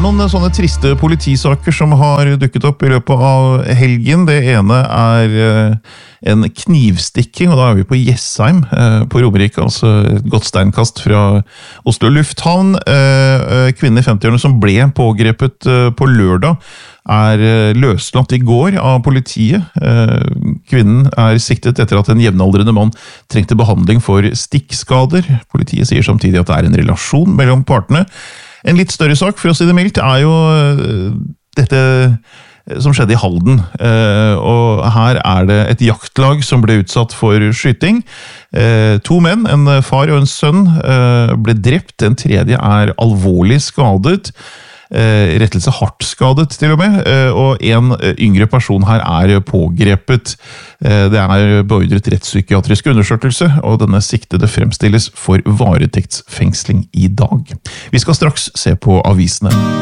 noen sånne triste politisaker som har dukket opp i løpet av helgen. Det ene en knivstikking, og da vi på Jessheim på Romerike, altså et godt steinkast fra Oslo lufthavn. Kvinnen i 50-årene som ble pågrepet på lørdag løslatt i går av politiet. Kvinnen siktet etter at en jevnaldrende mann trengte behandling for stikkskader. Politiet sier samtidig at det en relasjon mellom partene. En litt større sak, for å si det mildt, jo dette som skjedde i Halden. Og her det et jaktlag som ble utsatt for skyting. 2 menn, en far og en sønn, ble drept. Den tredje alvorlig skadet. Rettelse hardt skadet til og med, og en yngre person her pågrepet. Det beordret rettspsykiatrisk undersøkelse, og denne siktede fremstilles for varetektsfengsling i dag. Vi skal straks se på avisene.